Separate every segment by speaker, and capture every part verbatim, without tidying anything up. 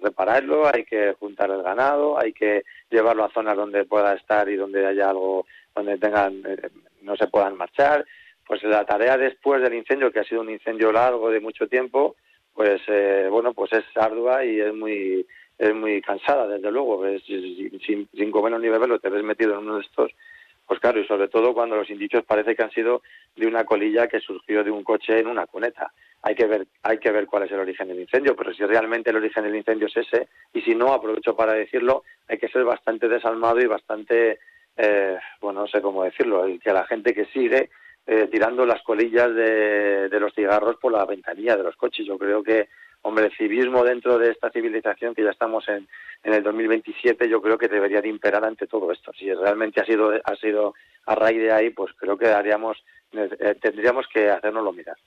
Speaker 1: repararlo, hay que juntar el ganado, hay que llevarlo a zonas donde pueda estar y donde haya algo, donde tengan eh, no se puedan marchar. Pues la tarea después del incendio, que ha sido un incendio largo de mucho tiempo, pues eh, bueno, pues es ardua y es muy es muy cansada, desde luego. Es, sin, sin comerlo ni beberlo te ves metido en uno de estos, pues claro, y sobre todo cuando los indicios parece que han sido de una colilla que surgió de un coche en una cuneta. Hay que ver hay que ver cuál es el origen del incendio, pero si realmente el origen del incendio es ese, y si no, aprovecho para decirlo, hay que ser bastante desalmado y bastante, eh, bueno, no sé cómo decirlo, el que la gente que sigue eh, tirando las colillas de, de los cigarros por la ventanilla de los coches. Yo creo que, hombre, el civismo dentro de esta civilización, que ya estamos en, en el dos mil veintisiete, yo creo que debería de imperar ante todo esto. Si realmente ha sido ha sido a raíz de ahí, pues creo que haríamos eh, tendríamos que hacérnoslo mirar.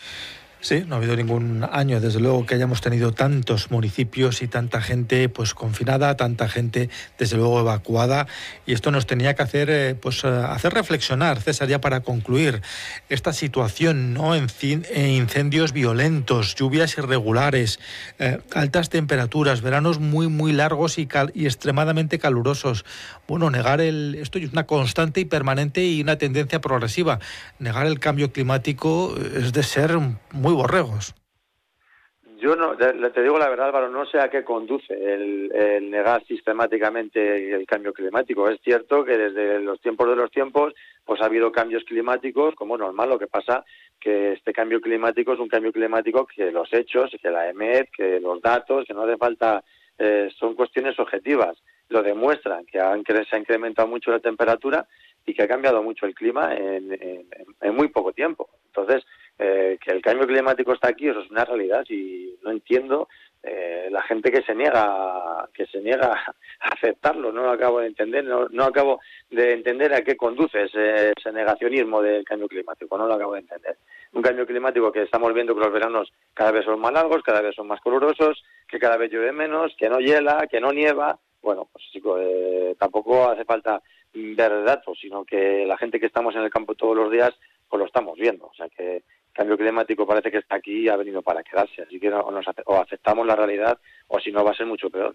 Speaker 2: Sí, no ha habido ningún año, desde luego, que hayamos tenido tantos municipios y tanta gente pues confinada, tanta gente, desde luego, evacuada, y esto nos tenía que hacer eh, pues hacer reflexionar, César, ya para concluir, esta situación, ¿no? En incendios violentos, lluvias irregulares, eh, altas temperaturas, veranos muy, muy largos y, cal y extremadamente calurosos. Bueno, negar el... esto es una constante y permanente y una tendencia progresiva. Negar el cambio climático es de ser muy borregos.
Speaker 1: Yo no, te digo la verdad, Álvaro, no sé a qué conduce el, el negar sistemáticamente el cambio climático. Es cierto que desde los tiempos de los tiempos pues ha habido cambios climáticos como normal. Lo que pasa que este cambio climático es un cambio climático que los hechos, que la E M E D, que los datos, que no hace falta, eh, son cuestiones objetivas. Lo demuestran, que han, que se ha incrementado mucho la temperatura y que ha cambiado mucho el clima en, en, en muy poco tiempo. Entonces, eh, que el cambio climático está aquí, eso es una realidad, y no entiendo eh, la gente que se niega que se niega a aceptarlo. No lo acabo de entender, no, no acabo de entender a qué conduce ese, ese negacionismo del cambio climático, no lo acabo de entender. Un cambio climático que estamos viendo que los veranos cada vez son más largos, cada vez son más calurosos, que cada vez llueve menos, que no hiela, que no nieva. Bueno, pues chicos, eh, tampoco hace falta ver datos, sino que la gente que estamos en el campo todos los días, pues lo estamos viendo. O sea que el cambio climático parece que está aquí y ha venido para quedarse. Así que o, nos, o aceptamos la realidad, o si no va a ser mucho peor.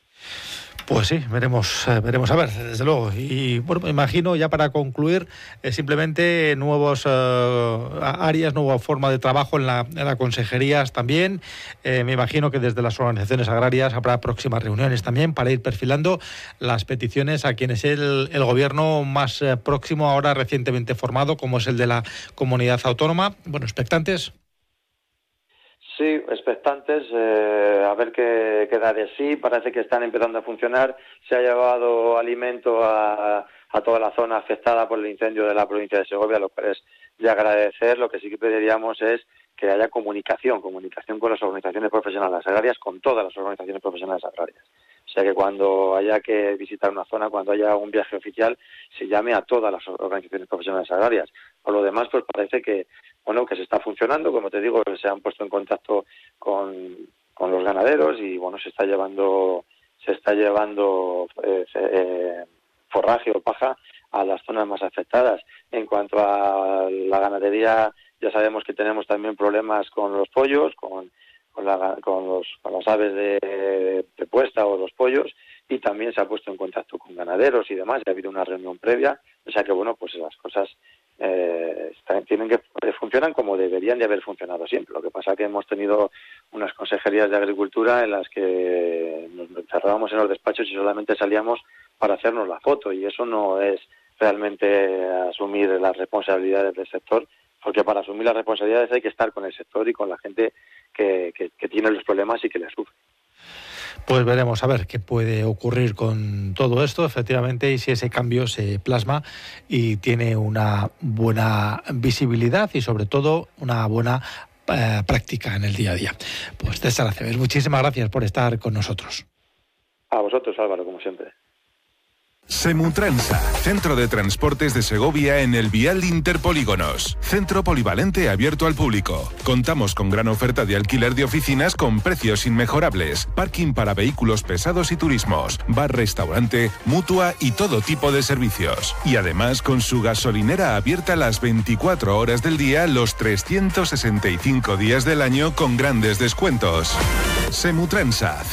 Speaker 2: Pues sí, veremos, eh, veremos a ver, desde luego. Y bueno, me imagino, ya para concluir, eh, simplemente nuevos eh, áreas, nueva forma de trabajo en, la, en las consejerías también. Eh, me imagino que desde las organizaciones agrarias habrá próximas reuniones también para ir perfilando las peticiones a quien es el, el gobierno más eh, próximo, ahora recientemente formado, como es el de la comunidad autónoma. Bueno, expectantes.
Speaker 1: Sí, expectantes, eh, a ver qué, qué da de sí. Parece que están empezando a funcionar. Se ha llevado alimento a, a toda la zona afectada por el incendio de la provincia de Segovia, lo cual es de agradecer. Lo que sí que pediríamos es que haya comunicación, comunicación con las organizaciones profesionales agrarias, con todas las organizaciones profesionales agrarias. O sea que cuando haya que visitar una zona, cuando haya un viaje oficial, se llame a todas las organizaciones profesionales agrarias. Por lo demás, pues parece que bueno, que se está funcionando, como te digo, se han puesto en contacto con, con los ganaderos y bueno, se está llevando se está llevando eh, eh, forraje o paja a las zonas más afectadas. En cuanto a la ganadería, ya sabemos que tenemos también problemas con los pollos, con con, la, con, los, con las aves de, de puesta o los pollos, y también se ha puesto en contacto con ganaderos y demás, y ha habido una reunión previa. O sea que bueno, pues las cosas eh, están, tienen que funcionan como deberían de haber funcionado siempre. Lo que pasa es que hemos tenido unas consejerías de agricultura en las que nos encerrábamos en los despachos y solamente salíamos para hacernos la foto, y eso no es realmente asumir las responsabilidades del sector, porque para asumir las responsabilidades hay que estar con el sector y con la gente que, que, que tiene los problemas y que les sufre.
Speaker 2: Pues veremos a ver qué puede ocurrir con todo esto, efectivamente, y si ese cambio se plasma y tiene una buena visibilidad y sobre todo una buena eh, práctica en el día a día. Pues César Aceves, muchísimas gracias por estar con nosotros.
Speaker 1: A vosotros, Álvaro, como siempre.
Speaker 3: Semutransa, centro de transportes de Segovia en el Vial Interpolígonos. Centro polivalente abierto al público. Contamos con gran oferta de alquiler de oficinas con precios inmejorables. Parking para vehículos pesados y turismos. Bar, restaurante, mutua y todo tipo de servicios. Y además con su gasolinera abierta las veinticuatro horas del día, los trescientos sesenta y cinco días del año con grandes descuentos. Semutransa.